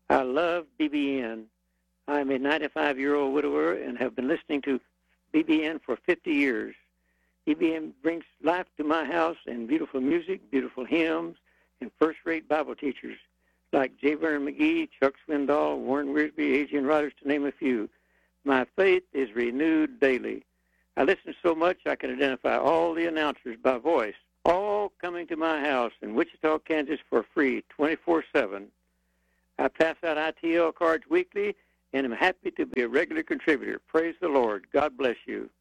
I love BBN. I'm a 95-year-old widower and have been listening to BBN for 50 years. BBN brings life to my house and beautiful music, beautiful hymns, and first-rate Bible teachers like J. Vernon McGee, Chuck Swindoll, Warren Wiersbe, Adrian Rogers, to name a few. My faith is renewed daily. I listen so much I can identify all the announcers by voice, all coming to my house in Wichita, Kansas for free, 24/7. I pass out ITL cards weekly and am happy to be a regular contributor. Praise the Lord. God bless you.